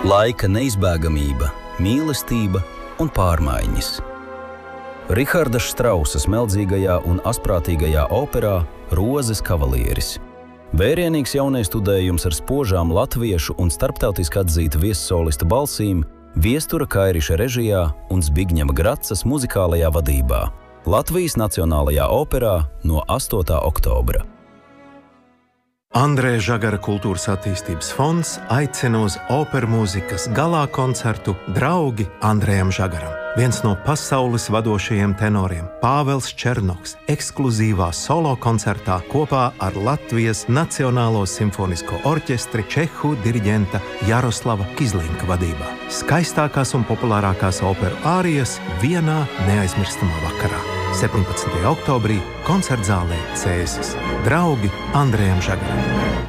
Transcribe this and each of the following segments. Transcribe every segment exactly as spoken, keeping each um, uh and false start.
Laika neizbēgamība, mīlestība un pārmaiņas. Riharda Štrausa smeldzīgajā un asprātīgajā operā Rozes kavalieris. Vērienīgs jaunais studējums ar spožām latviešu un starptautiski atzīta viessolista balsīm, Viestura Kairiša režijā un Zbigņeva Gracas muzikālajā vadībā. Latvijas Nacionālajā operā no astotā oktobra. Andreja Žagara kultūras attīstības fonds aicina uz operu mūzikas galā koncertu Draugi Andrejam Žagaram. Viens no pasaules vadošajiem tenoriem, Pāvels Černoks, ekskluzīvā solo koncertā kopā ar Latvijas Nacionālo simfonisko orķestri Čehu diriģenta Jaroslava Kizlinka vadībā. Skaistākās un populārākās operu ārijas vienā neaizmirstamā vakarā. septiņpadsmitajā oktobrī koncertzālē Cēsis. Draugi Andrejam Žagaram.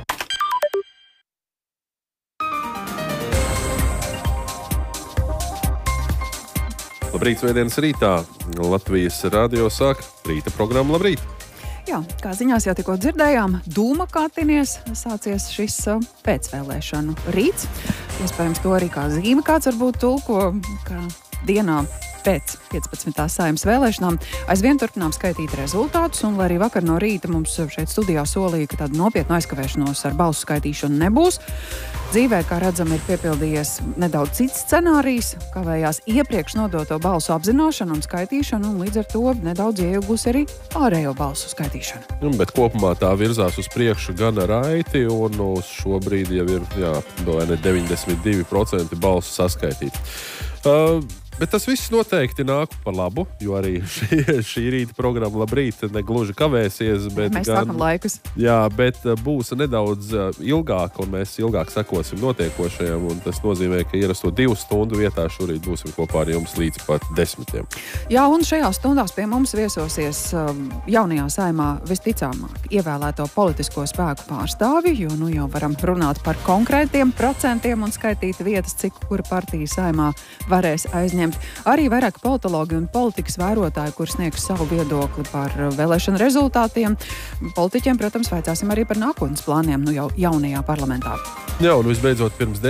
Labrīt, svētdienas rītā. Latvijas radio sāk rīta programmu Labrīt. Jā, kā ziņās jau tikko dzirdējām, Dūma kātinies, sācies šis pēcvēlēšanu rīts. Iespējams, to arī kā zīme kāds varbūt tulko, ka dienā pēc piecpadsmitās Saeimas vēlēšanām aizvien turpinām skaitīt rezultātus, un lai arī vakar no rīta mums šeit studijā solīja, ka tāda nopietna aizkavēšanos ar balsu skaitīšanu nebūs. Dzīvē, kā redzam, ir piepildījies nedaudz cits scenārijs, kavējās iepriekš nodoto balsu apzināšanu un skaitīšanu, un līdz ar to nedaudz ieilgusi arī ārējo balsu skaitīšanu. Nu, bet kopumā tā virzās uz priekšu gana raiti, un uz šo brīdi jau ir jā, deviņdesmit divi procenti balsu saskaitīt. Uh, Bet tas viss noteikti nāk par labu, jo arī šī, šī rīta programma Labrīt negluži kavēsies. Bet mēs gan, sākam laikus. Jā, bet būs nedaudz ilgāk, un mēs ilgāk sekosim notiekošajam, un tas nozīmē, ka ierasto divu stundu vietā šorīt būsim kopā ar jums līdz pat desmitiem. Jā, un šajās stundās pie mums viesosies jaunajā Saeimā visticamāk ievēlēto politisko spēku pārstāvi, jo nu jau varam runāt par konkrētiem procentiem un skaitīt vietas, cik kura partija Saeimā varēs aizņemt. Arī vairāk politologi un politikas vērotāji, kur sniegs savu viedokli par vēlēšanu rezultātiem. Politiķiem, protams, vaicāsim arī par nākotnes plāniem nu jau jaunajā parlamentā. Jā, un visbeidzot pirms